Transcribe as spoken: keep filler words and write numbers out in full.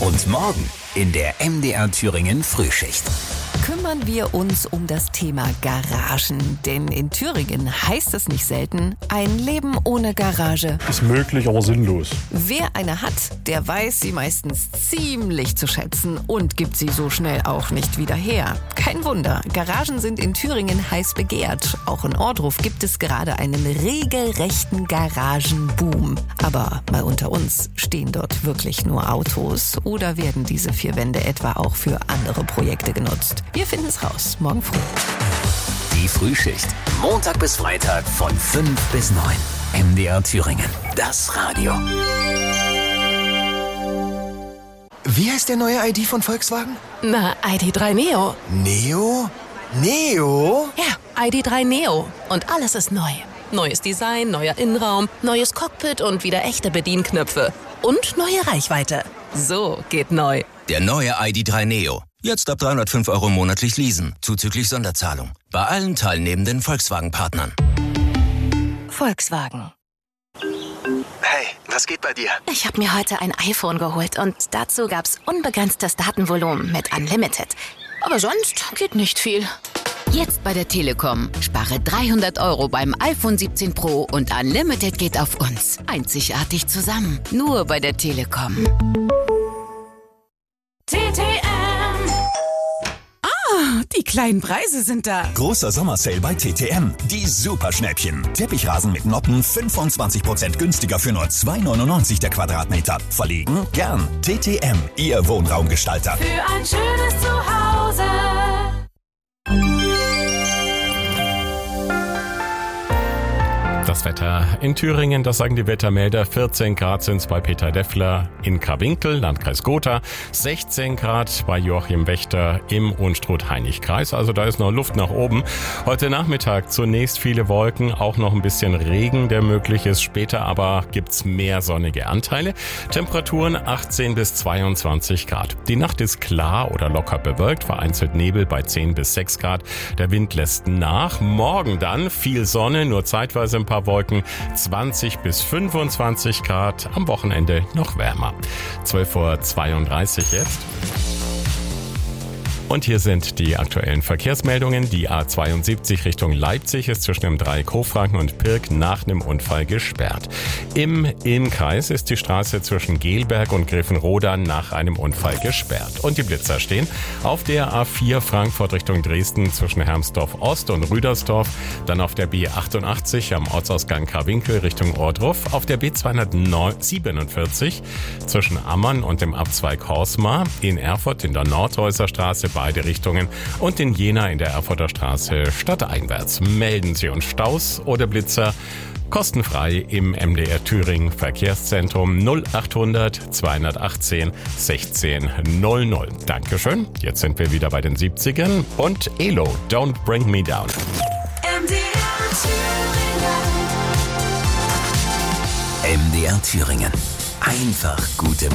Und morgen in der M D R Thüringen Frühschicht. Kümmern wir uns um das Thema Garagen. Denn in Thüringen heißt es nicht selten, ein Leben ohne Garage ist möglich, aber sinnlos. Wer eine hat, der weiß sie meistens ziemlich zu schätzen und gibt sie so schnell auch nicht wieder her. Kein Wunder, Garagen sind in Thüringen heiß begehrt. Auch in Ohrdruf gibt es gerade einen regelrechten Garagenboom. Aber mal unter uns, stehen dort wirklich nur Autos oder werden diese vier Wände etwa auch für andere Projekte genutzt? Wir finden es raus, morgen früh. Die Frühschicht, Montag bis Freitag von fünf bis neun. M D R Thüringen, das Radio. Wie heißt der neue I D von Volkswagen? Na, I D drei Neo. Neo? Neo? Ja, I D drei Neo. Und alles ist neu. Neues Design, neuer Innenraum, neues Cockpit und wieder echte Bedienknöpfe. Und neue Reichweite. So geht neu. Der neue I D drei Neo. Jetzt ab dreihundertfünf Euro monatlich leasen, zuzüglich Sonderzahlung. Bei allen teilnehmenden Volkswagen-Partnern. Volkswagen. Hey, was geht bei dir? Ich habe mir heute ein iPhone geholt und dazu gab's unbegrenztes Datenvolumen mit Unlimited. Aber sonst geht nicht viel. Jetzt bei der Telekom. Spare dreihundert Euro beim iPhone siebzehn Pro und Unlimited geht auf uns. Einzigartig zusammen. Nur bei der Telekom. T T M. Ah, die kleinen Preise sind da. Großer Sommersale bei T T M. Die Superschnäppchen. Teppichrasen mit Noppen fünfundzwanzig Prozent günstiger für nur zwei neunundneunzig der Quadratmeter. Verlegen? Gern. T T M, Ihr Wohnraumgestalter. Für ein schönes Zuhause. Das Wetter in Thüringen, das sagen die Wettermelder. vierzehn Grad sind es bei Peter Deffler in Karwinkel, Landkreis Gotha. sechzehn Grad bei Joachim Wächter im Unstrut-Hainich-Kreis. Also da ist noch Luft nach oben. Heute Nachmittag zunächst viele Wolken, auch noch ein bisschen Regen, der möglich ist. Später aber gibt's mehr sonnige Anteile. Temperaturen achtzehn bis zweiundzwanzig Grad. Die Nacht ist klar oder locker bewölkt, vereinzelt Nebel bei zehn bis sechs Grad. Der Wind lässt nach. Morgen dann viel Sonne, nur zeitweise ein paar Wolken, zwanzig bis fünfundzwanzig Grad, am Wochenende noch wärmer. zwölf Uhr zweiunddreißig jetzt. Und hier sind die aktuellen Verkehrsmeldungen. Die A zweiundsiebzig Richtung Leipzig ist zwischen dem Dreieck Hofranken und Pirk nach einem Unfall gesperrt. Im Innkreis ist die Straße zwischen Gelberg und Griffenroda nach einem Unfall gesperrt. Und die Blitzer stehen auf der A vier Frankfurt Richtung Dresden zwischen Hermsdorf Ost und Rüdersdorf, dann auf der B achtundachtzig am Ortsausgang Karwinkel Richtung Ohrdruf, auf der B zweihundertsiebenundvierzig zwischen Ammann und dem Abzweig Horsmar, in Erfurt in der Nordhäuser Straße beide Richtungen und in Jena in der Erfurter Straße stadteinwärts. Melden Sie uns Staus oder Blitzer kostenfrei im M D R Thüringen Verkehrszentrum null achthundert zweihundertachtzehn sechzehn null null. Dankeschön. Jetzt sind wir wieder bei den siebzigern und Elo, Don't Bring Me Down. M D R Thüringen. Einfach gute Musik.